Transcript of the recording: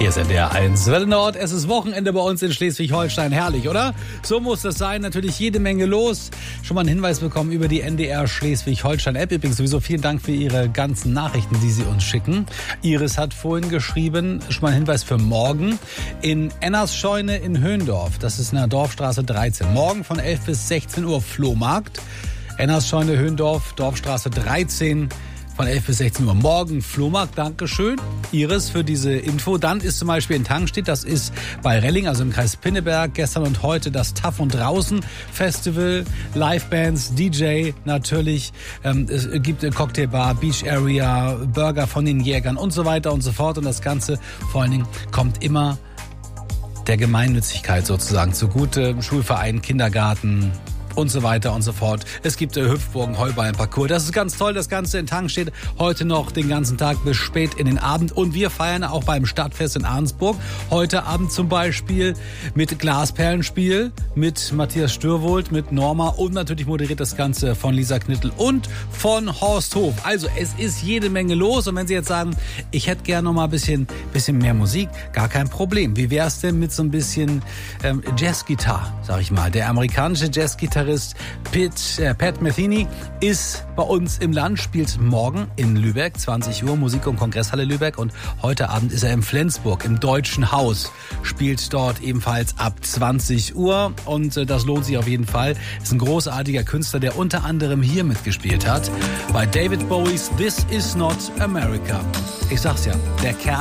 Hier ist NDR 1 Welle Nord. Es ist Wochenende bei uns in Schleswig-Holstein. Herrlich, oder? So muss es sein. Natürlich jede Menge los. Schon mal einen Hinweis bekommen über die NDR Schleswig-Holstein-App. Übrigens sowieso vielen Dank für Ihre ganzen Nachrichten, die Sie uns schicken. Iris hat vorhin geschrieben, schon mal ein Hinweis für morgen. In Ennersscheune in Höhendorf. Das ist in der Dorfstraße 13. Morgen von 11 bis 16 Uhr Flohmarkt. Ennersscheune, Höhendorf, Dorfstraße 13. Von 11 bis 16 Uhr morgen Flohmarkt. Dankeschön, Iris, für diese Info. Dann ist zum Beispiel in Tangstedt, das ist bei Relling, also im Kreis Pinneberg, gestern und heute das Taff und Draußen Festival, Livebands, DJ natürlich. Es gibt eine Cocktailbar, Beach Area, Burger von den Jägern und so weiter und so fort. Und das Ganze vor allen Dingen kommt immer der Gemeinnützigkeit sozusagen zugute. Schulverein, Kindergarten und so weiter und so fort. Es gibt Hüpfburgen, Heuballenparcours. Das ist ganz toll. Das Ganze in Tangstedt heute noch den ganzen Tag bis spät in den Abend. Und wir feiern auch beim Stadtfest in Arnsburg. Heute Abend zum Beispiel mit Glasperlenspiel, mit Matthias Stürwold, mit Norma und natürlich moderiert das Ganze von Lisa Knittel und von Horst Hof. Also es ist jede Menge los. Und wenn Sie jetzt sagen, ich hätte gerne noch mal ein bisschen mehr Musik, gar kein Problem. Wie wär's denn mit so ein bisschen Jazzgitarre, sag ich mal. Der amerikanische Jazzgitarrist Pat Metheny ist bei uns im Land, spielt morgen in Lübeck, 20 Uhr, Musik- und Kongresshalle Lübeck. Und heute Abend ist er in Flensburg, im Deutschen Haus, spielt dort ebenfalls ab 20 Uhr. Und das lohnt sich auf jeden Fall. Ist ein großartiger Künstler, der unter anderem hier mitgespielt hat, bei David Bowies This Is Not America. Ich sag's ja, der Kerl